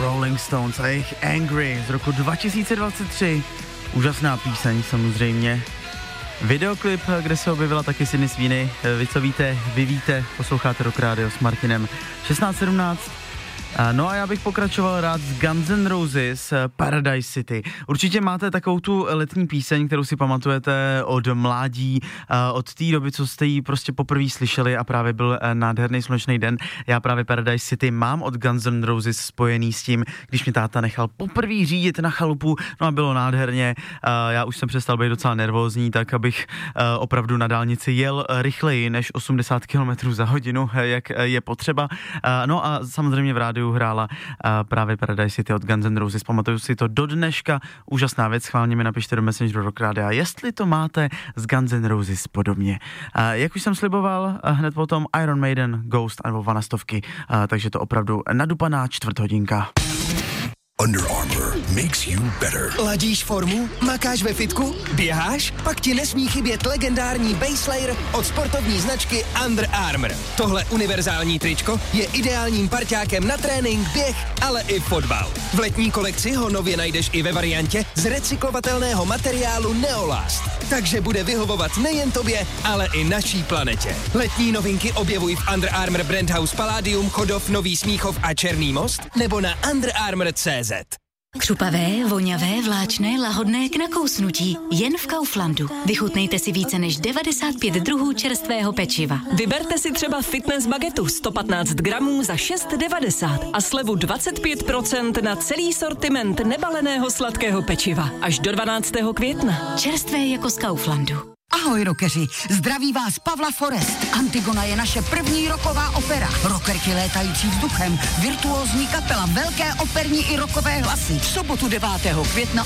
Rolling Stones a jejich Angry z roku 2023. Úžasná píseň samozřejmě. Videoklip, kde se objevila taky Sydney Sweeney. Vy co víte, vy víte, posloucháte Rock Radio s Martinem 16:17. No a já bych pokračoval rád s Guns N' Roses, Paradise City. Určitě máte takovou tu letní píseň, kterou si pamatujete od mládí, od té doby, co jste ji prostě poprvé slyšeli a právě byl nádherný slunečný den. Já právě Paradise City mám od Guns N' Roses spojený s tím, když mě táta nechal poprvé řídit na chalupu, no a bylo nádherně. Já už jsem přestal být docela nervózní, tak abych opravdu na dálnici jel rychleji než 80 km za hodinu, jak je potřeba. No a samozřejmě v rádiu hrála právě Paradise City od Guns N' Roses. Pamatuju si to do dneška. Úžasná věc, schválně mi napište do Messengeru Rock Radia, jestli to máte z Guns N' Roses podobně. Jak už jsem sliboval, hned potom Iron Maiden, Ghost nebo Vanastovky, takže to opravdu nadupaná čtvrthodinka. Under Armour makes you better. Ladíš formu? Makáš ve fitku? Běháš? Pak ti nesmí chybět legendární base layer od sportovní značky Under Armour. Tohle univerzální tričko je ideálním parťákem na trénink, běh, ale i fotbal. V letní kolekci ho nově najdeš i ve variantě z recyklovatelného materiálu Neolast. Takže bude vyhovovat nejen tobě, ale i naší planetě. Letní novinky objevuj v Under Armour Brand House Palladium, Chodov, Nový Smíchov a Černý Most nebo na underarmour.cz. Křupavé, voňavé, vláčné, lahodné k nakousnutí. Jen v Kauflandu. Vychutnejte si více než 95 druhů čerstvého pečiva. Vyberte si třeba fitness bagetu 115 gramů za 6,90 a slevu 25% na celý sortiment nebaleného sladkého pečiva. Až do 12. května. Čerstvé jako z Kauflandu. Ahoj rockeři, zdraví vás Pavla Forest. Antigona je naše první rocková opera. Rockerky létající vzduchem, virtuózní kapela, velké operní i rockové hlasy. V sobotu 9. května